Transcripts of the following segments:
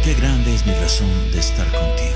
Qué grande es mi razón de estar contigo.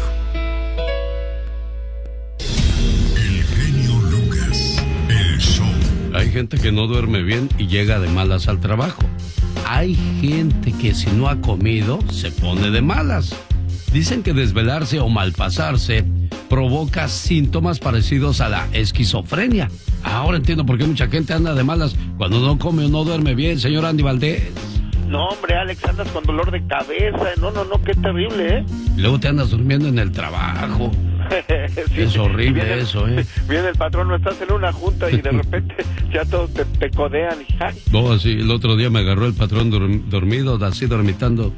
El genio Lucas, el show. Hay gente que no duerme bien y llega de malas al trabajo. Hay gente que si no ha comido se pone de malas. Dicen que desvelarse o malpasarse provoca síntomas parecidos a la esquizofrenia. Ahora entiendo por qué mucha gente anda de malas cuando no come o no duerme bien, señor Andy Valdés. No, hombre, Alex, andas con dolor de cabeza. No, qué terrible, ¿eh? Y luego te andas durmiendo en el trabajo. Sí, es horrible eso, ¿eh? Viene el patrón, no estás en una junta y de repente ya todos te codean. Y, ay. No, sí, el otro día me agarró el patrón dormido, así dormitando.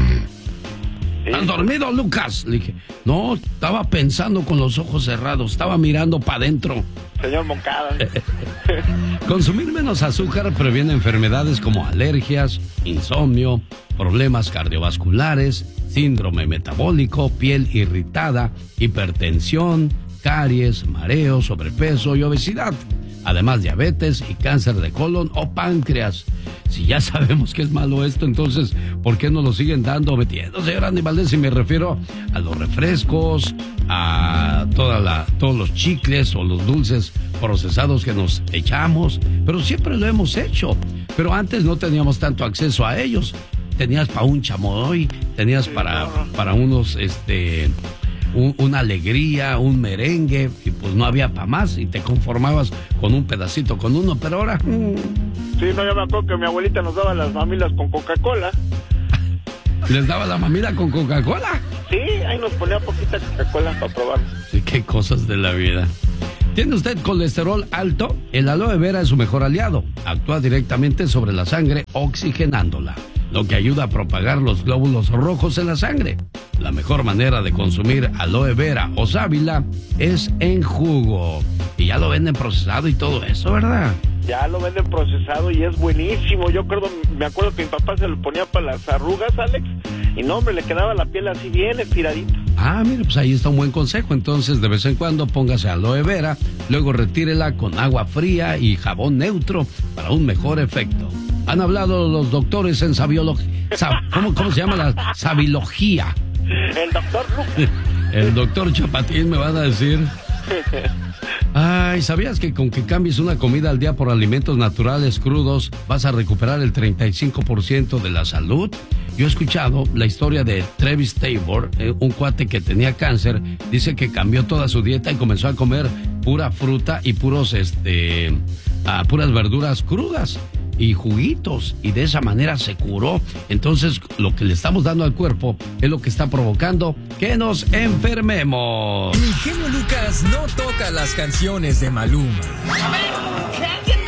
¿Has dormido, Lucas? Le dije, no, estaba pensando con los ojos cerrados, estaba mirando para adentro. Señor Moncada. Consumir menos azúcar previene enfermedades como alergias, insomnio, problemas cardiovasculares, síndrome metabólico, piel irritada, hipertensión, caries, mareo, sobrepeso y obesidad. Además, diabetes y cáncer de colon o páncreas. Si ya sabemos que es malo esto, entonces, ¿por qué no lo siguen dando, metiendo, señor Andy Valdés? Y me refiero a los refrescos, a todos los chicles o los dulces procesados que nos echamos. Pero siempre lo hemos hecho. Pero antes no teníamos tanto acceso a ellos. Tenías para un chamoy, tenías para unos, una alegría, un merengue, y pues no había para más y te conformabas con un pedacito, con uno, pero ahora... Sí, no, yo me acuerdo que mi abuelita nos daba las mamilas con Coca-Cola. ¿Les daba la mamila con Coca-Cola? Sí, ahí nos ponía poquita Coca-Cola para probar. Sí, qué cosas de la vida. ¿Tiene usted colesterol alto? El aloe vera es su mejor aliado. Actúa directamente sobre la sangre oxigenándola, lo que ayuda a propagar los glóbulos rojos en la sangre. La mejor manera de consumir aloe vera o sábila es en jugo. Y ya lo venden procesado y todo eso, ¿verdad? Ya lo venden procesado y es buenísimo. Me acuerdo que mi papá se lo ponía para las arrugas, Alex, y no, hombre, le quedaba la piel así bien estiradita. Ah, mire, pues ahí está un buen consejo. Entonces, de vez en cuando póngase aloe vera, luego retírela con agua fría y jabón neutro para un mejor efecto. Han hablado los doctores en sabiología. ¿Cómo se llama la sabilogía? El doctor Lucas. El doctor Chapatín me van a decir. Ay, ¿sabías que con que cambies una comida al día por alimentos naturales crudos vas a recuperar el 35% de la salud? Yo he escuchado la historia de Travis Tabor, un cuate que tenía cáncer. Dice que cambió toda su dieta y comenzó a comer pura fruta y puras verduras crudas y juguitos, y de esa manera se curó. Entonces, lo que le estamos dando al cuerpo es lo que está provocando que nos enfermemos. Mi genio Lucas no toca las canciones de Maluma. A ver, que alguien